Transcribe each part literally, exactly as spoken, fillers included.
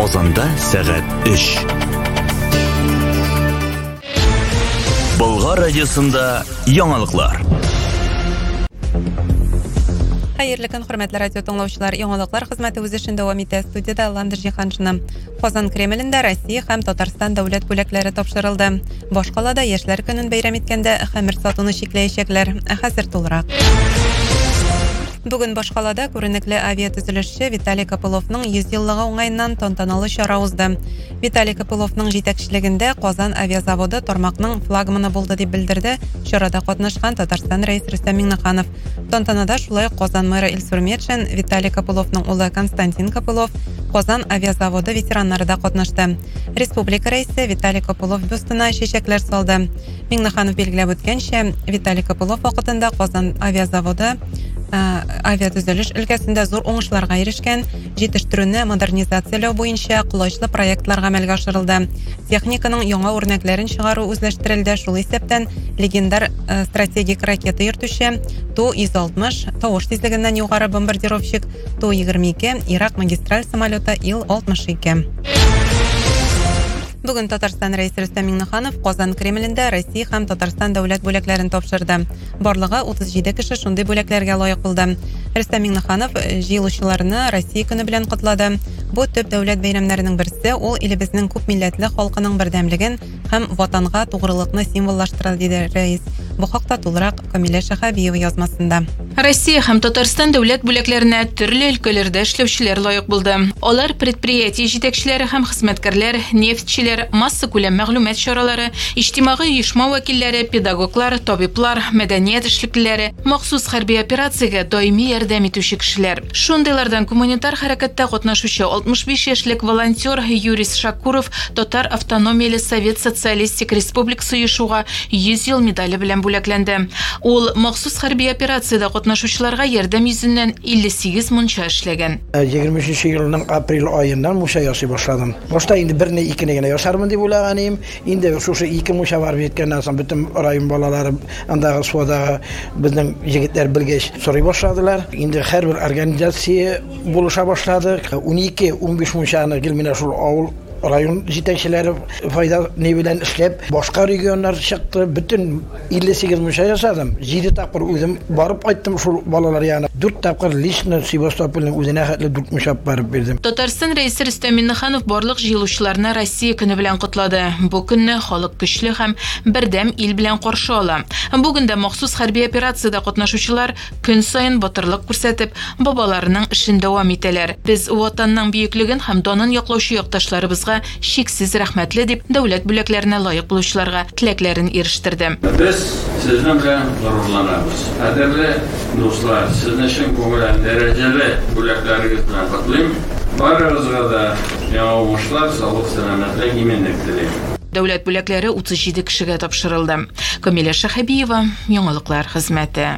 Казанда сәгать өч. Болгар радиосында яңалыклар. Хәерле көн, хөрмәтле радио тыңлаучылар, яңалыклар хезмәте үз эшен дәвам итә. Студияда Ландыр Җиһаншина. Казан Кремлендә Россия һәм Татарстан дәүләт бүләкләре тапшырылды. Башкалада яшьләр көнен бәйрәм иткәндә хәмер сатуны чикләячәкләр. Хәзер тулырак. Бүген Башкалада күренекле авиатөзелешче Виталий Копыловның йөз еллыгы уңаеннан тантаналы чара узды. Виталий Копыловның җитәкчелегендә Казан авиазаводы тармакның флагманы булды дип белдерде чарада катнашкан Татарстан рәисе Рөстәм Миңнеханов. Тантанада шулай Казан мэры Илсур Метшин, Виталий Копыловның улы Константин Копылов, Казан авиазаводы ветераннары да катнашты. Республика рәисе Виталий Копылов бюстына чәчәкләр салды. Миңнеханов билгеләп үткәнчә, Виталий Копылов вакытында Казан авиазаводы авиатөзелеш өлкәсендә зур уңышларга ирешкән, җитештерүне модернизацияләү буенча кулачлы проектлар гамәлгә ашырылды. Техниканың яңа үрнәкләрен чыгару үзләштерелде. Шул исәптән легендар стратегик ракета йөртүче Ту йөз алтмыш, тавыш тизлегеннән югары бомбардировщик Ту егерме ике, Ирак магистраль самолеты Ил алтмыш ике. Бүген Татарстан рәисе Рөстәм Миңнеханов Казан Кремлендә Россия һәм Татарстан дәүләт бүләкләрен тапшырды. Барлыгы утыз җиде кеше шундый бүләкләргә лаек булды. Рөстәм Миңнеханов җыелучыларны Россия көне белән котлады. Бу төп дәүләт бәйрәмнәренең берсе, ул илебезнең күп милләтле халкының бердәмлеген һәм ватанга тугрылыкны символлаштыра, диде рәис. Бу хакта тулырак Камилә Шәһәбиева язмасында. Россия һәм Татарстан дәүләт бүләкләренә төрле өлкәләрдә эшләүчеләр лаек булды. Алар предприятие җитәкчеләре һәм хезмәткәрләр, нефтчеләр, масса күләм мәгълүмат чаралары, иҗтимагый оешма вәкилләре, педагоглар, табиблар, мәдәният эшлеклеләре, махсус хәрби операциягә даими ярдәм итүче кешеләр. Шундыйлардан гуманитар хәрәкәттә катнашучы алтмыш биш яшьлек волонтер Юрис Шакуров Татар автономияле Совет Социалистик Республикасы оешуга йөз ел медале белән бүләкләнде. Ул махсус хәрби операциядә катнашучыларга ярдәм йөзеннән илле сигез мунча эшләгән. егерме өченче елның апрель аеннан мунча ясый башладым. Башта инде берне икене генә ясармын дип уйлаганым. Инде шушы ике мунча барып җиткәннән соң бөтен район балалары андагы сводагы безнең җегетләр белгәч сорый башладылар. Инде һәрбер организация булыша башлады. унике ун биш мунчаны гелминә шул авыл район җитәкчеләре файда не белән эшләп, башка регионнар чыкты, бөтен илле сигез мунча ясадым. җиде тапкыр үзем барып кайттым шул балалар янына. дүрт тапкыр лично Севастопольның үзенә хәтле дүрт мунча барып бирдем. Татарстан рәисе Рөстәм Миңнеханов барлык җыелучыларны Россия көне белән котлады. Бу көнне халык көчле һәм бердәм ил белән каршы ала. Бүген дә махсус хәрби операциядә катнашучылар көн саен батырлык күрсәтеп, бабаларының эшен дәвам итәләр. Без ватанның бөеклеген һәм данын яклаучы якташларыбызга шиксез рәхмәтле дип дәүләт бүләкләренә лаек булучыларга теләкләрен ирештерде. Без сезнең белән горурланабыз. Кадерле дуслар, сезнең өчен күңелле дәрәҗәле бүләкләрегез белән котлыйм. Барыгызга да яңа уңышлар, саулык, сәламәтлек, иминлек телим. Дәүләт бүләкләре утыз җиде кешегә тапшырылды. Камилә Шәһәбиева, яңалыклар хезмәте.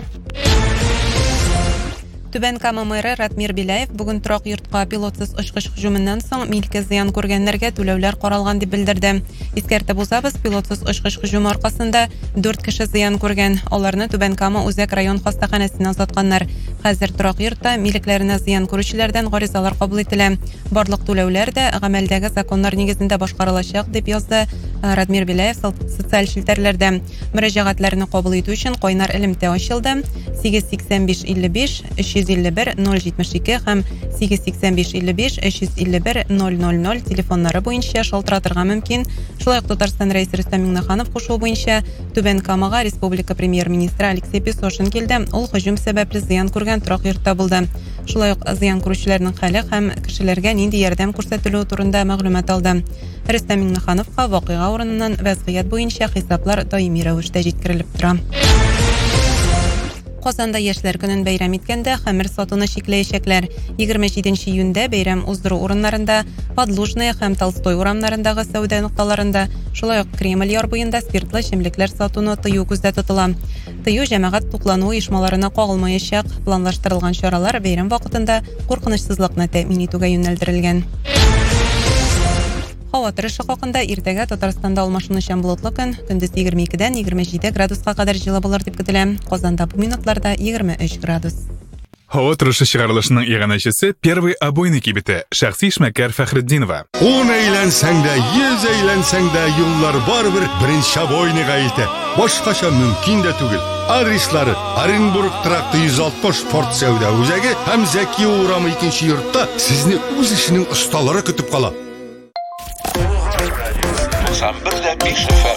Түбән Кама мэры Ратмир Билаев бүген торак йортка пилотсыз очкыч һөҗүменнән соң милке зыян күргәннәргә түләүләр каралган дип белдерде. Искәртеп узабыз, пилотсыз очкыч һөҗүме аркасында дүрт кеше зыян күргән. Аларны Түбән Кама үзәк район хастаханәсенә озатканнар. Хәзер торак йортта милекләренә зыян күрүчеләрдән гаризалар кабул ителә. Барлык түләүләр дә гамәлдәге законнар нигезендә башкарылачак дип язды Ратмир Билаев социаль шелтәрләрдә. Мөрәҗәгатьләрне кабул итү өчен кайнар элемтә ачылды. сигез сиксән биш илле биш өч йөз илле бер ноль җитмеш ике һәм сигез сиксән биш илле биш өч йөз илле бер ноль ноль ноль телефоннары буенча шалтыратырга мөмкин. Шулай ук Татарстан рәисе Рөстәм Миңнеханов кушуы буенча Түбән Камага республика премьер-министры Алексей Песошин килде. Ул һөҗүм сәбәпле зыян күргән торак йортта булды. Шулай ук зыян күрүчеләрнең хәле һәм кешеләргә нинди ярдәм күрсәтелү турында мәгълүмат алды. Рөстәм Миңнехановка вакыйга урыныннан вазгыять буенча хисаплар даими рәвештә җиткерелеп тора. Казанда яшьләр көнен бәйрәм иткәндә хәмер сатуны чикләячәкләр. егерме җиденче июньдә бәйрәм уздыру урыннарында, Подложная һәм Толстой урамнарындагы сәүдә нокталарында, шулай ук Кремль яр буенда спиртлы эчемлекләр сатуны тыю күздә тотыла. Тыю җәмәгать туклану оешмаларына кагылмаячак. Планлаштырылган чаралар бәйрәм вакытында куркынычсызлыкны тәэмин итүгә юнәлдерелгән. Һава торышы хакында иртәгә Татарстанда алмашынучан болытлы көн, көндез егерме икедән егерме җиде градуска кадәр җылы булыр дип көтелә. Казанда бу минутларда егерме өч градус. Hava turuşu çıkarılışının iğneşisi Первый обойный kibiti Şahsi İşmeker Fəxriddinova. On eğlensen de, yüz eğlensen de yıllar baribir birinci aboyniga ite. Boşqaça mümkün de tugil. Adreslari Orenburg Trakti yüz altmış Ford Savda o'zagi ham Zaki Uğramı ikinci yurtda sizni o'z ishining ustalari kutib qoladi.